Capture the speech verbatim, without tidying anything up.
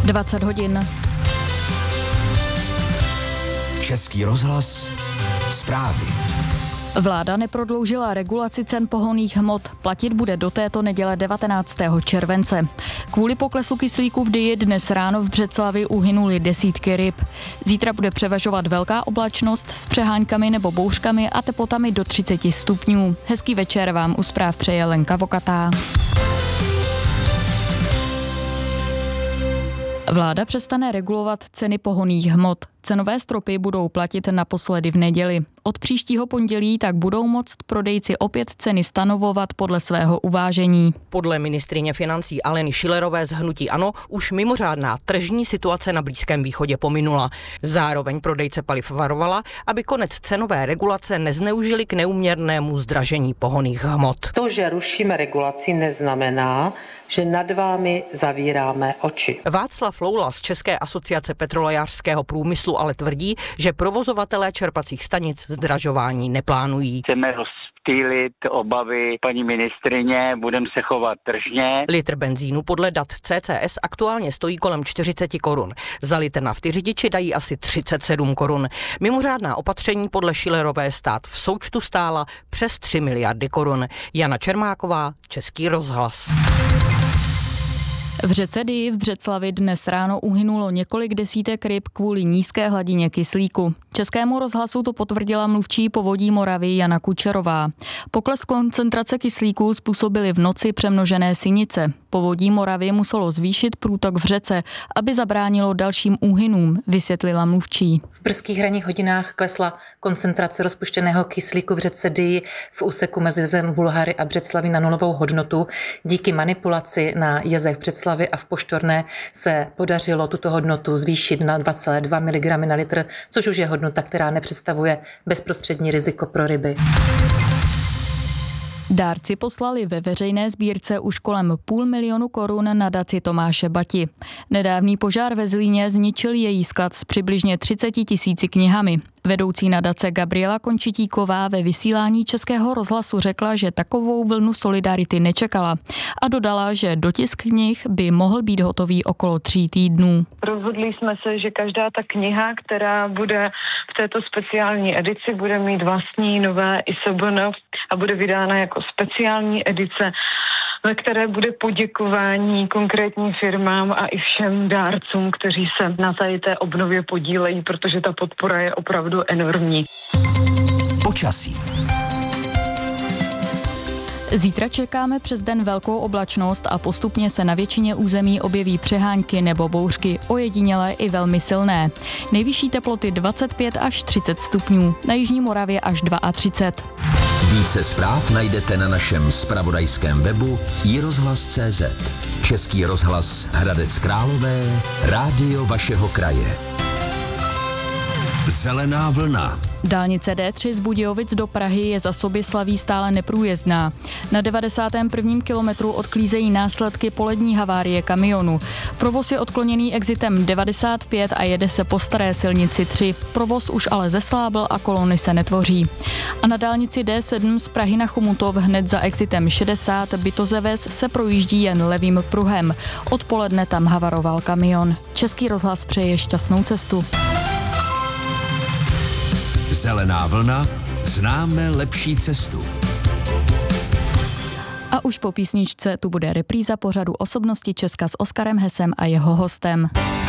dvacet hodin. Český rozhlas, zprávy. Vláda neprodloužila regulaci cen pohonných hmot. Platit bude do této neděle devatenáctého července. Kvůli poklesu kyslíku v Dyji dnes ráno v Břeclavi uhynuly desítky ryb. Zítra bude převažovat velká oblačnost s přeháňkami nebo bouřkami a teplotami do třicet stupňů. Hezký večer vám u zpráv přeje Lenka Vokatá. Vláda přestane regulovat ceny pohonných hmot. Cenové stropy budou platit naposledy v neděli. Od příštího pondělí tak budou moct prodejci opět ceny stanovovat podle svého uvážení. Podle ministryně financí Aleny Schillerové z hnutí ANO už mimořádná tržní situace na Blízkém východě pominula. Zároveň prodejce paliv varovala, aby konec cenové regulace nezneužili k neúměrnému zdražení pohonných hmot. To, že rušíme regulaci, neznamená, že nad vámi zavíráme oči. Václav Loula z České asociace petrolejářského průmyslu ale tvrdí, že provozovatelé čerpacích stanic zdražování neplánují. Chceme rozptýlit obavy paní ministryně, budeme se chovat tržně. Litr benzínu podle dat C C S aktuálně stojí kolem čtyřicet korun. Za litr nafty řidiči dají asi třicet sedm korun. Mimořádná opatření podle Schillerové stát v součtu stála přes tři miliardy korun. Jana Čermáková, Český rozhlas. V řece Dyji v Břeclavi dnes ráno uhynulo několik desítek ryb kvůli nízké hladině kyslíku. Českému rozhlasu to potvrdila mluvčí Povodí Moravy Jana Kučerová. Pokles koncentrace kyslíku způsobily v noci přemnožené sinice. Povodí Moravy muselo zvýšit průtok v řece, aby zabránilo dalším úhynům, vysvětlila mluvčí. V brzkých ranních hodinách klesla koncentrace rozpuštěného kyslíku v řece Dyji v úseku mezi jezem Bulhary a Břeclaví na nulovou hodnotu. Díky manipulaci na jezech Břeclavi a v Poštorné se podařilo tuto hodnotu zvýšit na dva celé dva miligramy na litr, což už je hodnota, která nepředstavuje bezprostřední riziko pro ryby. Dárci poslali ve veřejné sbírce už kolem půl milionu korun na nadaci Tomáše Bati. Nedávný požár ve Zlíně zničil její sklad s přibližně třiceti tisíci knihami. Vedoucí nadace Gabriela Končitíková ve vysílání Českého rozhlasu řekla, že takovou vlnu solidarity nečekala a dodala, že dotisk knih by mohl být hotový okolo tří týdnů. Rozhodli jsme se, že každá ta kniha, která bude v této speciální edici, bude mít vlastní nové I S B N a bude vydána jako speciální edice, ve které bude poděkování konkrétním firmám a i všem dárcům, kteří se na té obnově podílejí, protože ta podpora je opravdu enormní. Počasí. Zítra čekáme přes den velkou oblačnost a postupně se na většině území objeví přehánky nebo bouřky, ojedinělé i velmi silné. Nejvyšší teploty dvacet pět až třicet stupňů, na jižní Moravě až třicet dva. Více zpráv najdete na našem zpravodajském webu i rozhlas tečka cé zet. Český rozhlas Hradec Králové, rádio vašeho kraje. Zelená vlna. Dálnice D tři z Budějovic do Prahy je za Soběslaví stále neprůjezdná. Na devadesátém prvním kilometru odklízejí následky polední havárie kamionu. Provoz je odkloněný exitem devadesát pět a jede se po staré silnici tři. Provoz už ale zeslábl a kolony se netvoří. A na dálnici D sedm z Prahy na Chomutov hned za exitem šedesát Bytozeves se projíždí jen levým pruhem. Odpoledne tam havaroval kamion. Český rozhlas přeje šťastnou cestu. Zelená vlna, známe lepší cestu. A už po písničce tu bude repríza pořadu Osobnosti Česka s Oskarem Hesem a jeho hostem.